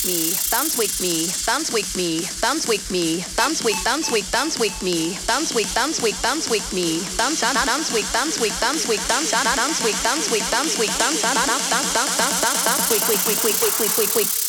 me, dance with me, dance with me, dance with me, dance with, dance with, dance with me, dance with, dance with, dance with me, dance, dance with, dance with, dance with, dance, dance with, dance with, dance with, dance, dance, dance, dance, dance, dance, quick, quick, quick, quick, quick, quick, quick, quick.